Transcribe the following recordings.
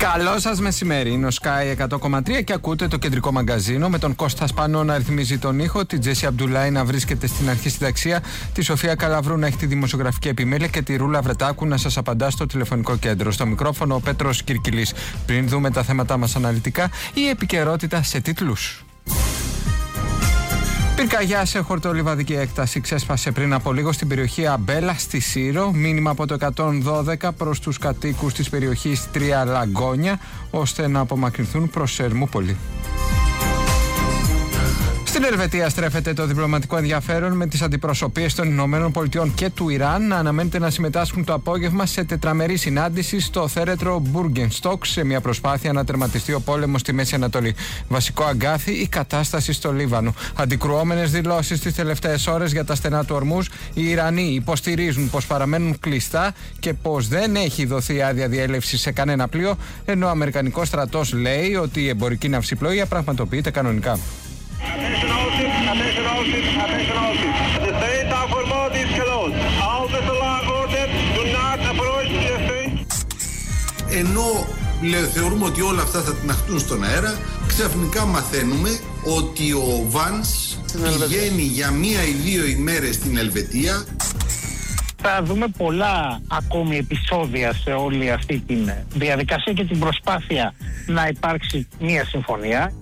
Καλό σας μεσημέρι, είναι ο Sky 100,3 και ακούτε το κεντρικό μαγκαζίνο με τον Κώστα Σπανό να ρυθμίζει τον ήχο, την Τζέσι Αμπτουλάη να βρίσκεται στην αρχή συνταξία, τη Σοφία Καλαβρού να έχει τη δημοσιογραφική επιμέλεια και τη Ρούλα Βρετάκου να σας απαντά στο τηλεφωνικό κέντρο. Στο μικρόφωνο ο Πέτρος Κυρκυλής. Πριν δούμε τα θέματα μας αναλυτικά, η επικαιρότητα σε τίτλους. Πυρκαγιά σε χορτολιβαδική έκταση ξέσπασε πριν από λίγο στην περιοχή Αμπέλα στη Σύρο. Μήνυμα από το 112 προς τους κατοίκους της περιοχής Τρία Λαγκόνια, ώστε να απομακρυνθούν προς Ερμούπολη. Στην Ελβετία στρέφεται το διπλωματικό ενδιαφέρον με τις αντιπροσωπείες των Ηνωμένων Πολιτειών και του Ιράν να αναμένεται να συμμετάσχουν το απόγευμα σε τετραμερή συνάντηση στο θέρετρο Μπουργκενστόκ σε μια προσπάθεια να τερματιστεί ο πόλεμος στη Μέση Ανατολή. Βασικό αγκάθι η κατάσταση στο Λίβανο. Αντικρουόμενες δηλώσεις τις τελευταίες ώρες για τα στενά του Ορμούζ, οι Ιρανοί υποστηρίζουν πως παραμένουν κλειστά και πως δεν έχει δοθεί άδεια διέλευση σε κανένα πλοίο, ενώ ο Αμερικανικός στρατός λέει ότι η εμπορική ναυσιπλοεία πραγματοποιείται κανονικά. Ενώ θεωρούμε ότι όλα αυτά θα τυναχτούν στον αέρα, ξαφνικά μαθαίνουμε ότι ο Βάνς πηγαίνει για 1 ή 2 ημέρες στην Ελβετία. Θα δούμε πολλά ακόμη επεισόδια σε όλη αυτή τη διαδικασία και την προσπάθεια να υπάρξει μια συμφωνία.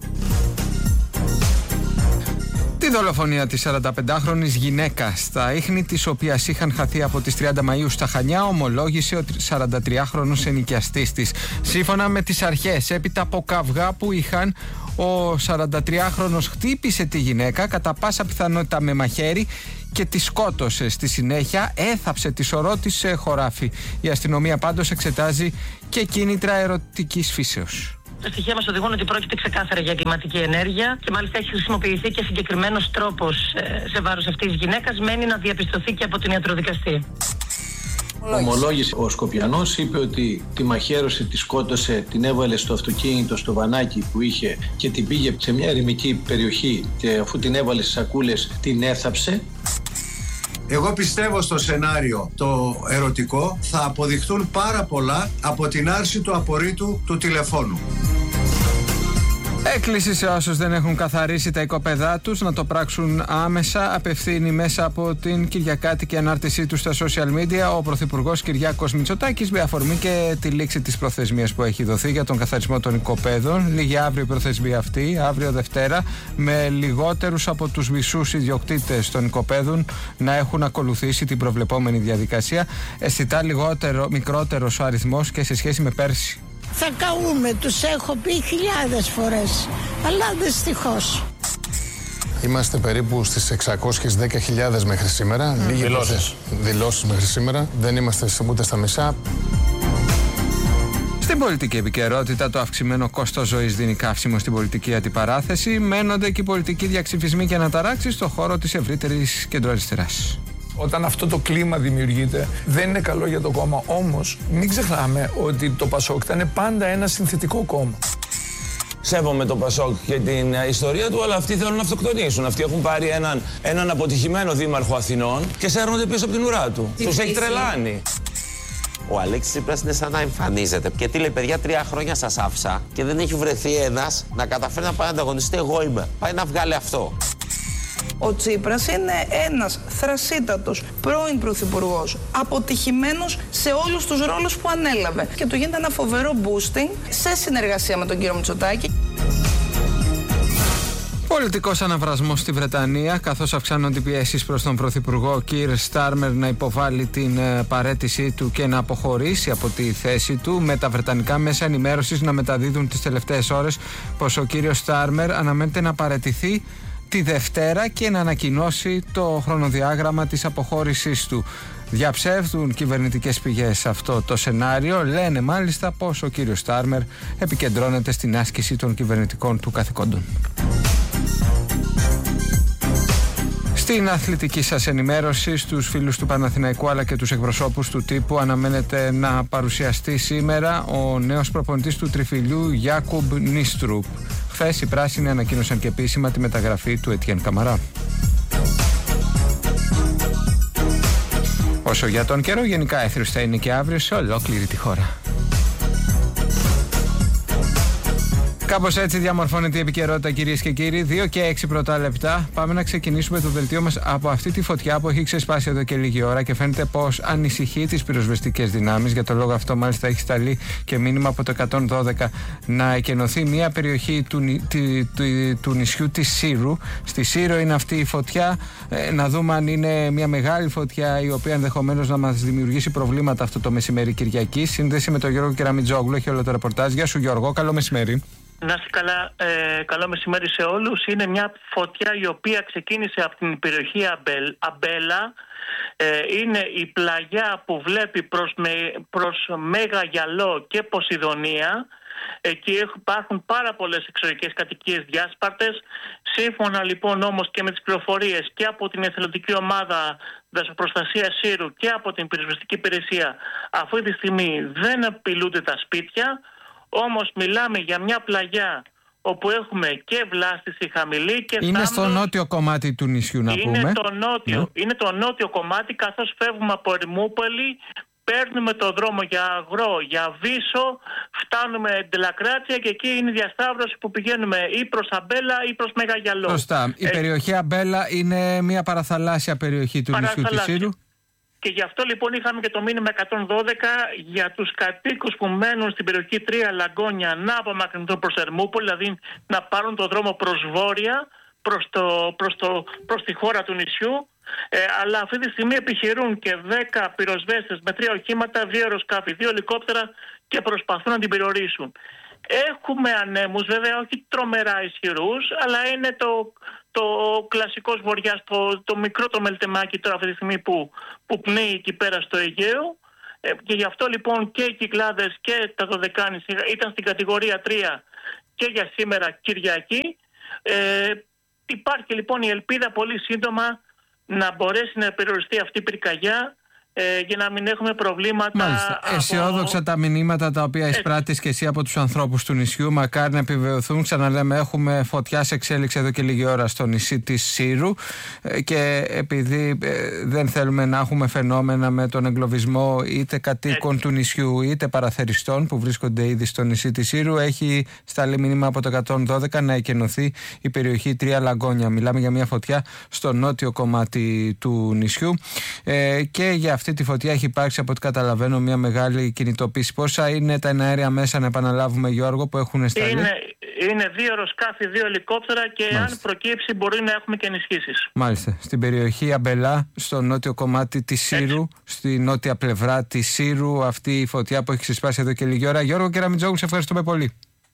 Τη δολοφονία της 45χρονης γυναίκας, τα ίχνη της οποίας είχαν χαθεί από τις 30 Μαΐου στα Χανιά, ομολόγησε ο 43χρονος ενοικιαστής της. Σύμφωνα με τις αρχές, έπειτα από καυγά που είχαν, ο 43χρονος χτύπησε τη γυναίκα, κατά πάσα πιθανότητα με μαχαίρι, και τη σκότωσε. Στη συνέχεια έθαψε τη σωρό της σε χωράφι. Η αστυνομία πάντως εξετάζει και κίνητρα ερωτικής φύσεως. Τα στοιχεία μας οδηγούν ότι πρόκειται ξεκάθαρα για εγκληματική ενέργεια και μάλιστα έχει χρησιμοποιηθεί και συγκεκριμένος τρόπος σε βάρος αυτής της γυναίκας. Μένει να διαπιστωθεί και από την ιατροδικαστή. Ομολόγησε ο Σκοπιανός, είπε ότι τη μαχαίρωσε, τη σκότωσε, την έβαλε στο αυτοκίνητο, στο βανάκι που είχε και την πήγε σε μια ερημική περιοχή και αφού την έβαλε στις σακούλες την έθαψε. Εγώ πιστεύω στο σενάριο το ερωτικό θα αποδειχθούν πάρα πολλά από την άρση του απορρίτου του τηλεφώνου. Έκκληση σε όσους δεν έχουν καθαρίσει τα οικόπεδά τους να το πράξουν άμεσα. Απευθύνει μέσα από την κυριακάτικη ανάρτησή του στα social media ο Πρωθυπουργός Κυριάκος Μητσοτάκης, με αφορμή και τη λήξη της προθεσμίας που έχει δοθεί για τον καθαρισμό των οικοπαίδων. Λίγη αύριο η προθεσμία αυτή, αύριο Δευτέρα, με λιγότερους από τους μισούς ιδιοκτήτες των οικοπαίδων να έχουν ακολουθήσει την προβλεπόμενη διαδικασία. Αισθητά μικρότερος ο αριθμός και σε σχέση με πέρσι. Θα καούμε, τους έχω πει χιλιάδες φορές, αλλά δυστυχώς. Είμαστε περίπου στις 610.000 μέχρι σήμερα. Δηλώσεις μέχρι σήμερα. Δεν είμαστε ούτε στα μισά. Στην πολιτική επικαιρότητα, το αυξημένο κόστος ζωής δίνει καύσιμο στην πολιτική αντιπαράθεση. Μένονται και οι πολιτικοί διαξυφισμοί και αναταράξεις στον χώρο της ευρύτερης κεντροαριστεράς. Όταν αυτό το κλίμα δημιουργείται, δεν είναι καλό για το κόμμα. Όμως, μην ξεχνάμε ότι το Πασόκ ήταν πάντα ένα συνθετικό κόμμα. Σέβομαι το Πασόκ και την ιστορία του, αλλά αυτοί θέλουν να αυτοκτονήσουν. Αυτοί έχουν πάρει έναν αποτυχημένο δήμαρχο Αθηνών και σέρνονται πίσω από την ουρά του. Τους έχει τρελάνει. Ο Αλέξης Τσίπρας είναι σαν να εμφανίζεται. Και τι λέει, παιδιά, 3 χρόνια σας άφησα και δεν έχει βρεθεί ένας να καταφέρει να πάει να ανταγωνιστεί. Εγώ είμαι. Πάει να βγάλει αυτό. Ο Τσίπρας είναι ένας θρασίτατος πρώην πρωθυπουργός, αποτυχημένος σε όλους τους ρόλους που ανέλαβε. Και του γίνεται ένα φοβερό boosting σε συνεργασία με τον κύριο Μητσοτάκη. Πολιτικός αναβρασμός στη Βρετανία, καθώς αυξάνονται οι πιέσεις προς τον Πρωθυπουργό Κίρ Στάρμερ να υποβάλει την παραίτησή του και να αποχωρήσει από τη θέση του, με τα βρετανικά μέσα ενημέρωσης να μεταδίδουν τις τελευταίες ώρες πως ο κύριος Στάρμερ αναμένεται να παραιτηθεί τη Δευτέρα και να ανακοινώσει το χρονοδιάγραμμα της αποχώρησής του. Διαψεύδουν κυβερνητικές πηγές αυτό το σενάριο. Λένε μάλιστα πως ο κύριος Στάρμερ επικεντρώνεται στην άσκηση των κυβερνητικών του καθηκόντων. Στην αθλητική σας ενημέρωση, στους φίλους του Παναθηναϊκού αλλά και τους εκπροσώπους του τύπου, αναμένεται να παρουσιαστεί σήμερα ο νέος προπονητής του Τριφυλιού, Γιάκουμπ Νίστρουπ. Χθες οι πράσινοι ανακοίνωσαν και επίσημα τη μεταγραφή του Ετιέν Καμαρά. Όσο για τον καιρό, γενικά έθριος θα είναι και αύριο σε ολόκληρη τη χώρα. Κάπως έτσι διαμορφώνεται η επικαιρότητα, κυρίες και κύριοι. 2 και 6 πρώτα λεπτά. Πάμε να ξεκινήσουμε το δελτίο μας από αυτή τη φωτιά που έχει ξεσπάσει εδώ και λίγη ώρα και φαίνεται πως ανησυχεί τις πυροσβεστικές δυνάμεις. Για τον λόγο αυτό, μάλιστα, έχει σταλεί και μήνυμα από το 112 να εκενωθεί μια περιοχή του νησιού της Σύρου. Στη Σύρο είναι αυτή η φωτιά. Να δούμε αν είναι μια μεγάλη φωτιά η οποία ενδεχομένως να μας δημιουργήσει προβλήματα αυτό το μεσημέρι Κυριακή. Σύνδεση με τον Γιώργο Κεραμιτζόγλου. Έχει όλο το ρεπορτάζ. Γεια σου, Γιώργο. Καλό μεσημέρι. Να είστε καλά, καλό μεσημέρι σε όλους. Είναι μια φωτιά η οποία ξεκίνησε από την περιοχή Αμπέλα. Είναι η πλαγιά που βλέπει προς Μέγα Γιαλό και Ποσειδονία. Εκεί υπάρχουν πάρα πολλές εξωτερικές κατοικίες διάσπαρτες. Σύμφωνα λοιπόν όμως και με τις πληροφορίες και από την εθελοντική ομάδα δασοπροστασίας Σύρου και από την πυροσβεστική υπηρεσία, αυτή τη στιγμή δεν απειλούνται τα σπίτια. Όμως μιλάμε για μια πλαγιά όπου έχουμε και βλάστηση χαμηλή και είναι στο νότιο κομμάτι του νησιού, να πούμε. Είναι το νότιο κομμάτι, καθώς φεύγουμε από Ερημούπολη, παίρνουμε το δρόμο για Αγρό, για Βίσο, φτάνουμε Ντελακράτσια και εκεί είναι η διασταύρωση που πηγαίνουμε ή προς Αμπέλα ή προς Μέγα Γιαλό. Σωστά. Η περιοχή Αμπέλα είναι μια παραθαλάσσια περιοχή του νησιού της Σύρου. Και γι' αυτό λοιπόν είχαμε και το μήνυμα 112 για τους κατοίκους που μένουν στην περιοχή 3 Λαγκόνια να απομακρυνθούν προς Ερμούπολη, δηλαδή να πάρουν το δρόμο προς βόρεια, προς τη χώρα του νησιού. Αλλά αυτή τη στιγμή επιχειρούν και 10 πυροσβέστες με 3 οχήματα, 2 αεροσκάφη, 2 ελικόπτερα και προσπαθούν να την περιορίσουν. Έχουμε ανέμους, βέβαια όχι τρομερά ισχυρούς, αλλά είναι το κλασικός βοριάς, το μικρό το μελτεμάκι τώρα αυτή τη στιγμή που πνέει εκεί πέρα στο Αιγαίο. Και γι' αυτό λοιπόν και οι Κυκλάδες και τα Δωδεκάνη ήταν στην κατηγορία 3 και για σήμερα Κυριακή. Υπάρχει λοιπόν η ελπίδα πολύ σύντομα να μπορέσει να περιοριστεί αυτή η πυρκαγιά για να μην έχουμε προβλήματα. Μάλιστα. Αισιόδοξα τα μηνύματα τα οποία εισπράττεις και εσύ από τους ανθρώπους του νησιού. Μακάρι να επιβεβαιωθούν. Ξαναλέμε, έχουμε φωτιά σε εξέλιξη εδώ και λίγη ώρα στο νησί της Σύρου και επειδή δεν θέλουμε να έχουμε φαινόμενα με τον εγκλωβισμό είτε κατοίκων του νησιού είτε παραθεριστών που βρίσκονται ήδη στο νησί της Σύρου, έχει σταλεί μήνυμα από το 112 να εκενωθεί η περιοχή 3 Λαγκόνια. Μιλάμε για μια φωτιά στο νότιο κομμάτι του νησιού και για αυτή τη φωτιά έχει υπάρξει, από ό,τι καταλαβαίνω, μια μεγάλη κινητοποίηση. Πόσα είναι τα εναέρια μέσα, να επαναλάβουμε, Γιώργο, που έχουν σταλεί? Είναι 2 αεροσκάφη, 2 ελικόπτερα και μάλιστα, αν προκύψει μπορεί να έχουμε και ενισχύσεις. Μάλιστα. Στην περιοχή Αμπελά, στο νότιο κομμάτι της Σύρου, στη νότια πλευρά της Σύρου, αυτή η φωτιά που έχει ξεσπάσει εδώ και λίγη ώρα. Γιώργο Κεραμιτζόγλου, σε ευχαριστούμε πολύ.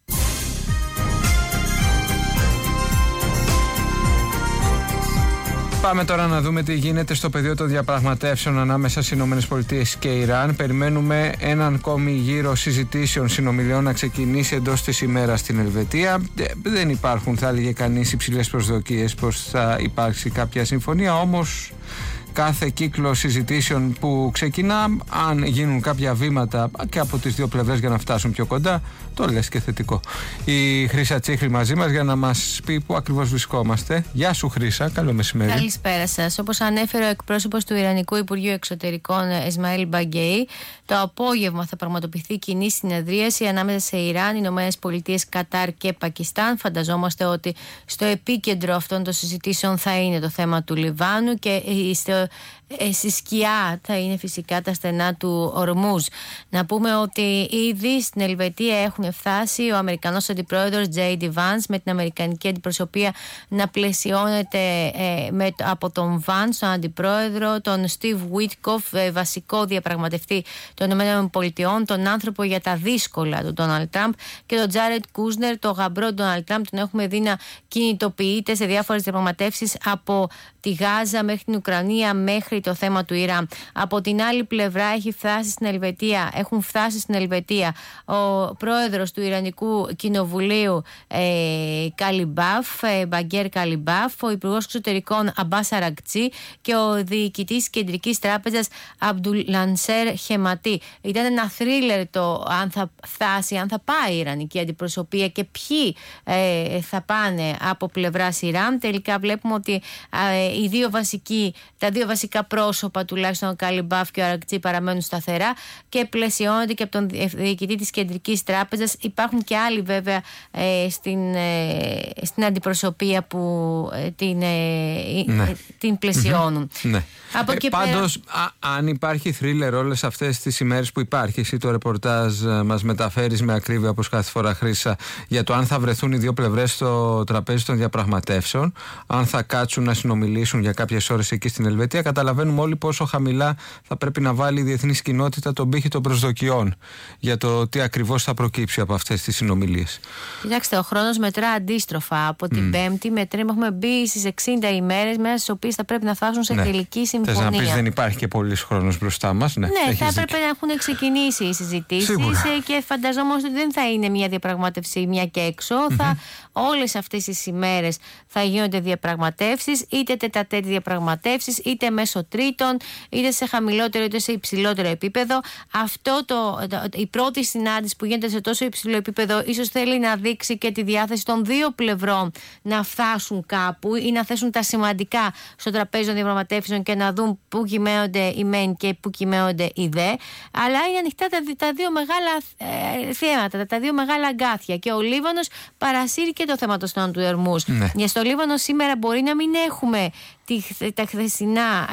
Πάμε τώρα να δούμε τι γίνεται στο πεδίο των διαπραγματεύσεων ανάμεσα στις ΗΠΑ και Ιράν. Περιμένουμε έναν ακόμη γύρο συζητήσεων, συνομιλιών να ξεκινήσει εντός της ημέρας στην Ελβετία. Δεν υπάρχουν, θα έλεγε κανείς, υψηλές προσδοκίες πως θα υπάρξει κάποια συμφωνία, όμως κάθε κύκλο συζητήσεων που ξεκινά, αν γίνουν κάποια βήματα και από τις δύο πλευρές για να φτάσουν πιο κοντά, το λες και θετικό. Η Χρύσα Τσίχλη μαζί μας για να μας πει πού ακριβώς βρισκόμαστε. Γεια σου, Χρύσα, καλό μεσημέρι. Καλησπέρα σας. Όπως ανέφερε ο εκπρόσωπος του Ιρανικού Υπουργείου Εξωτερικών, Ισμαήλ Μπαγκέι, το απόγευμα θα πραγματοποιηθεί κοινή συνεδρίαση ανάμεσα σε Ιράν, Ηνωμένες Πολιτείες, Κατάρ και Πακιστάν. Φανταζόμαστε ότι στο επίκεντρο αυτών των συζητήσεων θα είναι το θέμα του Λιβάνου και στη σκιά θα είναι φυσικά τα στενά του Ορμούζ. Να πούμε ότι ήδη στην Ελβετία έχουν φτάσει ο Αμερικανός Αντιπρόεδρος J.D. Vance με την Αμερικανική Αντιπροσωπεία να πλαισιώνεται από τον Vance, τον Αντιπρόεδρο, τον Steve Witkoff, βασικό διαπραγματευτή των ΗΠΑ, τον άνθρωπο για τα δύσκολα του Donald Trump, και τον Jared Kushner, το γαμπρό του Donald Trump. Τον έχουμε δει να κινητοποιείται σε διάφορες διαπραγματεύσεις από τη Γάζα μέχρι την Ουκρανία μέχρι το θέμα του Ιράν. Από την άλλη πλευρά έχουν φτάσει στην Ελβετία ο πρόεδρος του Ιρανικού Κοινοβουλίου Καλιμπάφ, Μπαγκέρ Καλιμπάφ, ο υπουργός εξωτερικών Αμπάς Αρακτσί και ο διοικητής Κεντρικής Τράπεζας Αμπτουλανσέρ Χεματί. Ήταν ένα θρίλερ το αν θα φτάσει, αν θα πάει η Ιρανική αντιπροσωπεία και ποιοι θα πάνε από πλευράς Ιράν. Τελικά βλέπουμε ότι τα δύο βασικά τα πρόσωπα τουλάχιστον ο Καλιμπάφ και ο Αρακτσί παραμένουν σταθερά και πλαισιώνονται και από τον διοικητή της Κεντρικής Τράπεζας. Υπάρχουν και άλλοι βέβαια στην αντιπροσωπεία που την πλαισιώνουν. Ναι. Πάντως, αν υπάρχει θρίλερ όλες αυτές τις ημέρες που υπάρχει, εσύ το ρεπορτάζ μας μεταφέρεις με ακρίβεια όπως κάθε φορά, Χρύσα, για το αν θα βρεθούν οι δύο πλευρές στο τραπέζι των διαπραγματεύσεων, αν θα κάτσουν να συνομιλήσουν για κάποιες ώρες εκεί στην Ελβετία, καταλαβαίνουμε όλοι πόσο χαμηλά θα πρέπει να βάλει η διεθνής κοινότητα τον πύχη των προσδοκιών για το τι ακριβώς θα προκύψει από αυτές τις συνομιλίες. Κοιτάξτε, ο χρόνος μετρά αντίστροφα. Από την Πέμπτη έχουμε μπει στις 60 ημέρες μέσα στις οποίες θα πρέπει να φτάσουν σε τελική συμφωνία. Θες να πεις δεν υπάρχει και πολύς χρόνος μπροστά μας? Ναι, θα έπρεπε να έχουν ξεκινήσει οι συζητήσεις και φανταζόμαστε ότι δεν θα είναι μια διαπραγμάτευση μια και έξω. Όλες αυτές τις ημέρες θα γίνονται διαπραγματεύσεις, είτε τετατέτη διαπραγματεύσεις, είτε μέσω τρίτων, είτε σε χαμηλότερο είτε σε υψηλότερο επίπεδο. Η πρώτη συνάντηση που γίνεται σε τόσο υψηλό επίπεδο ίσως θέλει να δείξει και τη διάθεση των δύο πλευρών να φτάσουν κάπου ή να θέσουν τα σημαντικά στο τραπέζι των διαπραγματεύσεων και να δουν πού κυμαίνονται οι μεν και πού κυμαίνονται οι δε. Αλλά είναι ανοιχτά τα δύο μεγάλα θέματα, τα δύο μεγάλα αγκάθια. Και ο Λίβανος παρασύρει και το θέμα των στενών του Ορμούζ. Για στο Λίβανο σήμερα μπορεί να μην έχουμε τα χθεσινά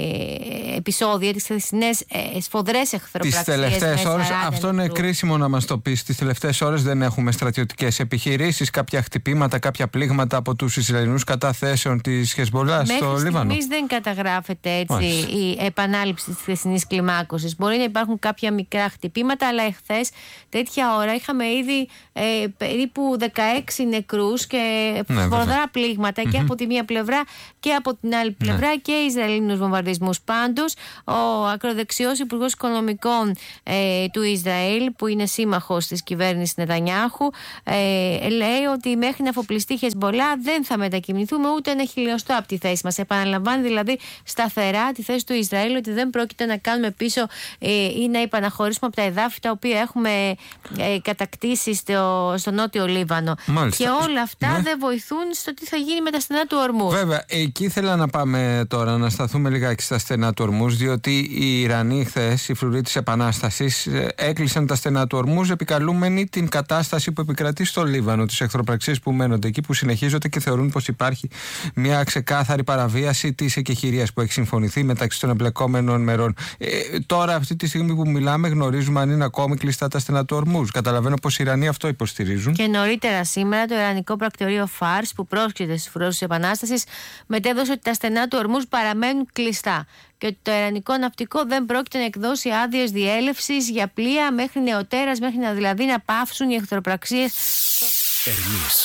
επεισόδια, τις χθεσινές σφοδρές εχθροπραξίες. Τις τελευταίες ώρες, αυτό είναι κρίσιμο να μας το πεις. Τις τελευταίες ώρες δεν έχουμε στρατιωτικές επιχειρήσεις, κάποια χτυπήματα, κάποια πλήγματα από τους Ισραηλινούς καταθέσεων της Χεσμπολά στο Λίβανο? Μέχρι στιγμής δεν καταγράφεται έτσι η επανάληψη της χθεσινής κλιμάκωσης. Μπορεί να υπάρχουν κάποια μικρά χτυπήματα, αλλά εχθές τέτοια ώρα είχαμε ήδη περίπου 16 νεκρούς και σφοδρά πλήγματα και από τη μία πλευρά και από την άλλη πλευρά και Ισραηλινούς βομβαρδισμούς. Πάντως, ο ακροδεξιός Υπουργός Οικονομικών του Ισραήλ, που είναι σύμμαχος της κυβέρνησης Νετανιάχου, λέει ότι μέχρι να αφοπλιστεί η Χεσμπολά δεν θα μετακινηθούμε ούτε ένα χιλιοστό από τη θέση μας. Επαναλαμβάνει δηλαδή σταθερά τη θέση του Ισραήλ ότι δεν πρόκειται να κάνουμε πίσω ή να υπαναχωρήσουμε από τα εδάφη τα οποία έχουμε κατακτήσει στο νότιο Λίβανο. Μάλιστα. Και όλα αυτά δεν βοηθούν στο τι θα γίνει με τα στενά του Ορμούζ. Βέβαια, εκεί ήθελα να πάμε τώρα, να σταθούμε λιγάκι στα στενά του Ορμούζ, διότι οι Ιρανοί χθες, οι φρουροί της Επανάστασης, έκλεισαν τα στενά του Ορμούζ επικαλούμενοι την κατάσταση που επικρατεί στο Λίβανο, τις εχθροπραξίες που μένονται εκεί, που συνεχίζονται και θεωρούν πως υπάρχει μια ξεκάθαρη παραβίαση της εκεχηρίας που έχει συμφωνηθεί μεταξύ των εμπλεκόμενων μερών. Τώρα, αυτή τη στιγμή που μιλάμε, γνωρίζουμε αν είναι ακόμη κλειστά τα στενά του Ορμούζ. Καταλαβαίνω πως οι Ιρανοί αυτό υποστηρίζουν. Και νωρίτερα σήμερα το Ιρανικό πρακτορείο Φάρς, που πρόσκειται στους φρουρούς της Επανάστασης, μετέδωσε ότι τα στενά του Ορμούζ παραμένουν κλειστά και ότι το Ιρανικό ναυτικό δεν πρόκειται να εκδώσει άδειες διέλευσης για πλοία μέχρι νεοτέρας, μέχρι δηλαδή να πάυσουν οι εχθροπραξίες. Ερμής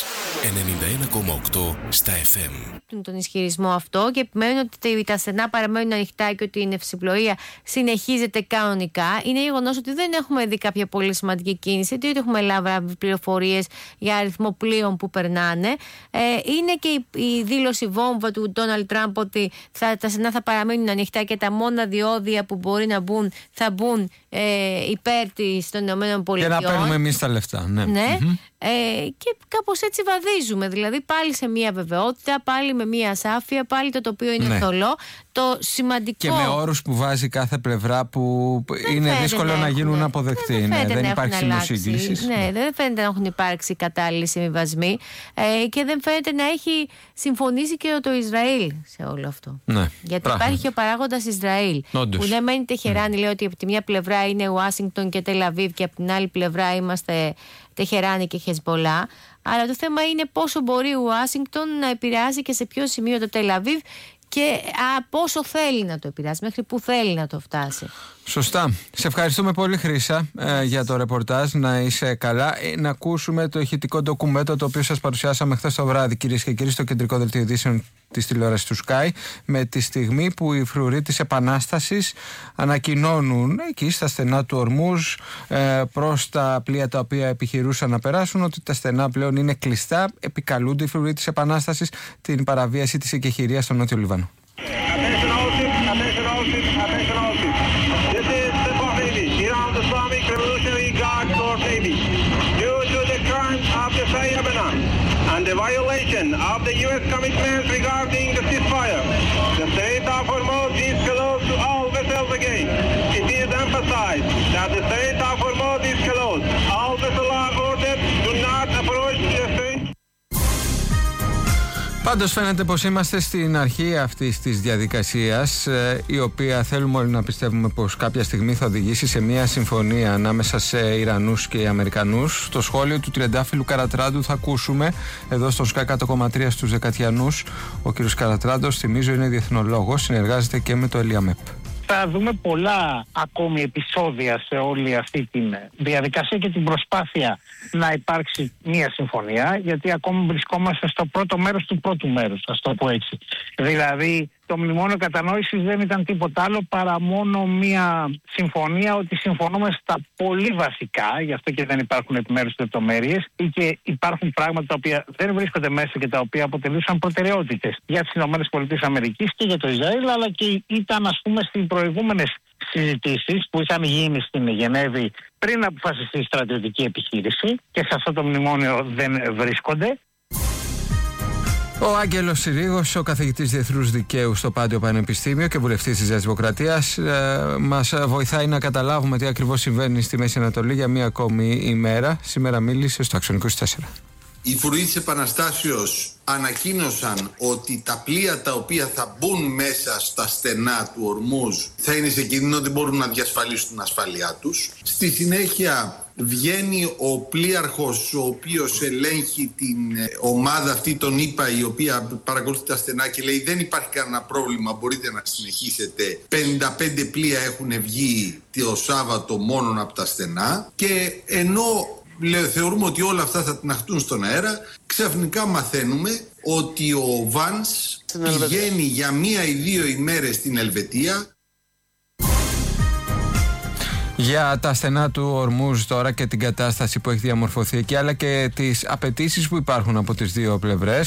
91,8 στα FM. Τον ισχυρισμό αυτό και επιμένουν ότι τα στενά παραμένουν ανοιχτά και ότι η ναυσιπλοεία συνεχίζεται κανονικά. Είναι γεγονός ότι δεν έχουμε δει κάποια πολύ σημαντική κίνηση, ότι έχουμε λάβει πληροφορίες για αριθμό πλοίων που περνάνε. Είναι και η δήλωση βόμβα του Ντόναλντ Τραμπ ότι τα στενά θα παραμείνουν ανοιχτά και τα μόνα διόδια που μπορεί να μπουν θα μπουν υπέρ των ΗΠΑ. Και να παίρνουμε εμείς τα λεφτά. Ναι. Και κάπως έτσι βαδίζουμε. Δηλαδή πάλι σε μια βεβαιότητα, πάλι με μια ασάφεια, πάλι το τοπίο είναι θολό. Το σημαντικό. Και με όρους που βάζει κάθε πλευρά που είναι δύσκολο να γίνουν αποδεκτοί. Δεν υπάρχει συμμοσύγκληση. Δεν φαίνεται να έχουν υπάρξει κατάλληλοι συμβιβασμοί και δεν φαίνεται να έχει συμφωνήσει και το Ισραήλ σε όλο αυτό. Γιατί υπάρχει και ο παράγοντας Ισραήλ. Που ναι, μένει Τεχεράνη, λέει ότι από τη μια πλευρά είναι Ουάσιγκτον και Τελαβίβ και από την άλλη πλευρά είμαστε Τεχεράνη και Χεσμπολά. Αλλά το θέμα είναι πόσο μπορεί η Ουάσιγκτον να επηρεάσει και σε ποιο σημείο το Τελαβίβ και πόσο θέλει να το επηρεάσει, μέχρι που θέλει να το φτάσει. Σωστά. Σε ευχαριστούμε πολύ, Χρύσα, για το ρεπορτάζ. Να είσαι καλά. Να ακούσουμε το ηχητικό ντοκουμέντο το οποίο σας παρουσιάσαμε χθες το βράδυ, κυρίες και κύριοι, στο κεντρικό δελτίο ειδήσεων της τηλεόρασης του Sky, με τη στιγμή που οι φρουροί της Επανάστασης ανακοινώνουν εκεί στα στενά του Ορμούζ προς τα πλοία τα οποία επιχειρούσαν να περάσουν ότι τα στενά πλέον είναι κλειστά. Επικαλούνται οι φρουροί της Επανάστασης την παραβίαση της εκεχηρίας στο Νότιο Λιβάνο. And the a violation of the U.S. commitments regarding the ceasefire. The Strait of Hormuz is closed to all vessels again. It is emphasized that the Strait of Hormuz is closed. All vessels are ordered to not approach the Strait. Πάντως φαίνεται πως είμαστε στην αρχή αυτής της διαδικασίας, η οποία θέλουμε όλοι να πιστεύουμε πως κάποια στιγμή θα οδηγήσει σε μια συμφωνία ανάμεσα σε Ιρανούς και Αμερικανούς. Το σχόλιο του Τριαντάφυλλου Καρατράντου θα ακούσουμε εδώ στο ΣΚΑ 100,3 στους Δεκατιανούς. Ο κ. Καρατράντος, θυμίζω, είναι διεθνολόγος, συνεργάζεται και με το ΕΛΙΑΜΕΠ. Θα δούμε πολλά ακόμη επεισόδια σε όλη αυτή τη διαδικασία και την προσπάθεια να υπάρξει μια συμφωνία, γιατί ακόμη βρισκόμαστε στο πρώτο μέρος του πρώτου μέρους, ας το πω έτσι. Δηλαδή, το μνημόνιο κατανόησης δεν ήταν τίποτα άλλο παρά μόνο μια συμφωνία ότι συμφωνούμε στα πολύ βασικά, γι' αυτό και δεν υπάρχουν επιμέρους λεπτομέρειες, ή και υπάρχουν πράγματα τα οποία δεν βρίσκονται μέσα και τα οποία αποτελούσαν προτεραιότητες για τις ΗΠΑ και για το Ισραήλ, αλλά και ήταν, ας πούμε, στις προηγούμενες συζητήσεις που είχαν γίνει στην Γενέβη πριν αποφασιστεί η στρατιωτική επιχείρηση και σε αυτό το μνημόνιο δεν βρίσκονται. Ο Άγγελος Συρίγος, ο καθηγητής Διεθνούς Δικαίου στο Πάντιο Πανεπιστήμιο και βουλευτής της Νέας Δημοκρατίας, μας βοηθάει να καταλάβουμε τι ακριβώς συμβαίνει στη Μέση Ανατολή για μία ακόμη ημέρα. Σήμερα μίλησε στο Άξιον 24. Οι Υπουργοί της Επαναστάσεως ανακοίνωσαν ότι τα πλοία τα οποία θα μπουν μέσα στα στενά του Ορμούζ θα είναι σε κίνδυνο, δεν μπορούν να διασφαλίσουν την ασφάλειά τους. Στη συνέχεια βγαίνει ο πλοίαρχος ο οποίος ελέγχει την ομάδα αυτή των ΗΠΑ, η οποία παρακολουθεί τα στενά, και λέει δεν υπάρχει κανένα πρόβλημα, μπορείτε να συνεχίσετε. 55 πλοία έχουν βγει το Σάββατο μόνο από τα στενά, και ενώ θεωρούμε ότι όλα αυτά θα τιναχτούν στον αέρα, ξαφνικά μαθαίνουμε ότι ο Βάνς πηγαίνει για 1 ή 2 ημέρες στην Ελβετία. Για τα στενά του Ορμούζ τώρα και την κατάσταση που έχει διαμορφωθεί εκεί, αλλά και τις απαιτήσεις που υπάρχουν από τις δύο πλευρές.